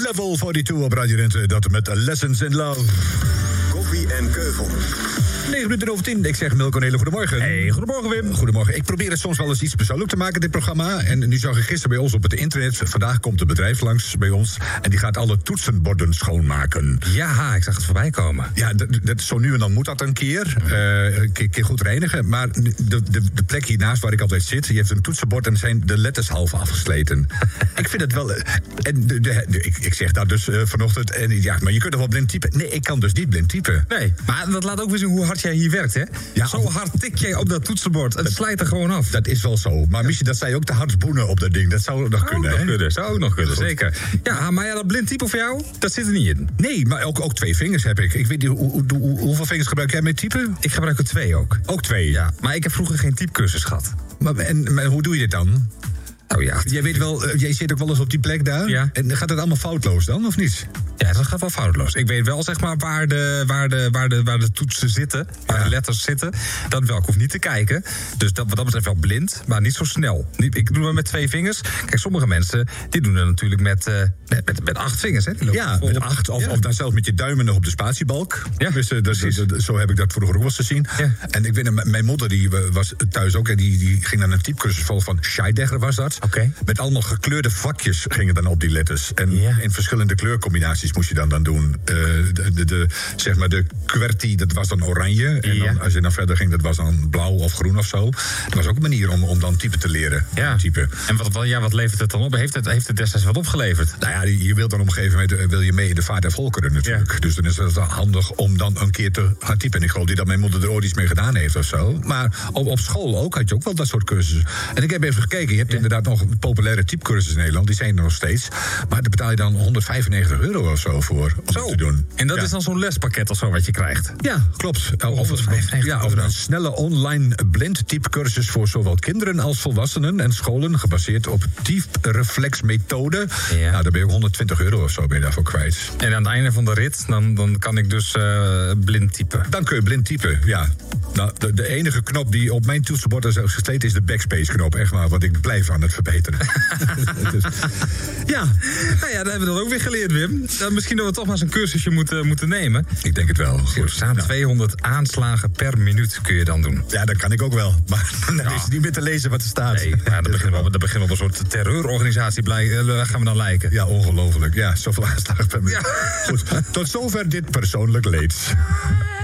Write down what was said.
Level 42 op Radio Rente, dat met Lessons in Love. Koffie en Keuvel. 9:10. Ik zeg Milko Nelen, goedemorgen. Hey, goedemorgen Wim. Goedemorgen. Ik probeer het soms wel eens iets persoonlijk te maken, dit programma. En nu zag ik gisteren bij ons op het internet. Vandaag komt een bedrijf langs bij ons. En die gaat alle toetsenborden schoonmaken. Ja, ik zag het voorbij komen. Ja, zo nu en dan moet dat een keer. Een keer goed reinigen. Maar de plek hiernaast waar ik altijd zit, die heeft een toetsenbord en zijn de letters half afgesleten. Ik vind het wel. En ik zeg dat dus vanochtend. En ja, maar je kunt er wel blind typen. Nee, ik kan dus niet blind typen. Nee, maar dat laat ook weer zien hoe hard jij hier werkt, hè? Ja, zo hard tik jij op dat toetsenbord. Het slijt er gewoon af. Dat is wel zo. Maar misschien dat zij ook te hard boenen op dat ding. Dat zou nog kunnen, hè? Zou ook nog kunnen, zeker. Ja, maar dat blind typen voor jou, dat zit er niet in. Nee, maar ook 2 vingers heb ik. Ik weet niet, hoeveel vingers gebruik jij met typen? Ik gebruik er 2 ook. Ook 2? Ja, maar ik heb vroeger geen typecursus gehad. Maar hoe doe je dit dan? Nou ja. Jij weet wel, jij zit ook wel eens op die plek daar. Ja. En gaat het allemaal foutloos dan, of niet? Ja, dat gaat wel foutloos. Ik weet wel, zeg maar, waar de toetsen zitten, waar de letters zitten. Dat wel, ik hoef niet te kijken. Dus wat dat betreft wel blind, maar niet zo snel. Ik doe het met 2 vingers. Kijk, sommige mensen, die doen het natuurlijk met 8 vingers, hè? Ja, met 8, of dan zelfs met je duimen nog op de spatiebalk. Ja, dus, zo heb ik dat vroeger ook wel eens gezien. Ja. En ik weet, mijn moeder die was thuis ook, en die ging naar een typecursus vol van Scheidegger was dat. Okay. Met allemaal gekleurde vakjes gingen dan op die letters. En in verschillende kleurcombinaties moest je dan doen. Zeg maar de QWERTY, dat was dan oranje. En dan, als je dan verder ging, dat was dan blauw of groen of zo. Dat was ook een manier om dan typen te leren. Ja. Typen. En wat levert het dan op? Heeft het destijds wat opgeleverd? Nou ja, je wilt dan op een gegeven moment wil je mee in de vaart der volkeren natuurlijk. Ja. Dus dan is het handig om dan een keer te gaan typen. En ik geloof dat mijn moeder er ooit iets mee gedaan heeft of zo. Maar op school ook had je ook wel dat soort cursussen. En ik heb even gekeken, je hebt inderdaad nog populaire typecursussen in Nederland. Die zijn er nog steeds. Maar daar betaal je dan €195 of zo voor om dat te doen. En dat is dan zo'n lespakket of zo wat je krijgt? Ja, klopt. Of een snelle online blind typecursus voor zowel kinderen als volwassenen en scholen, gebaseerd op typreflexmethode. Ja. Nou, daar ben je ook €120 of zo ben je daarvoor kwijt. En aan het einde van de rit, dan kan ik dus blind typen. Dan kun je blind typen, ja. Nou, de enige knop die op mijn toetsenbord is gesleten is de backspace-knop. Echt maar, want ik blijf aan het verbeteren. Dus, ja, nou ja, dan hebben we dat ook weer geleerd, Wim. Misschien dat we toch maar eens een cursusje moeten nemen. Ik denk het wel. Er staan 200 aanslagen per minuut kun je dan doen. Ja, dat kan ik ook wel. Maar dan is het niet meer te lezen wat er staat. Nee, ja, dat begint op een soort terreurorganisatie gaan we dan lijken. Ja, ongelooflijk. Ja, zoveel aanslagen per minuut. Ja. Goed, tot zover dit persoonlijk leed.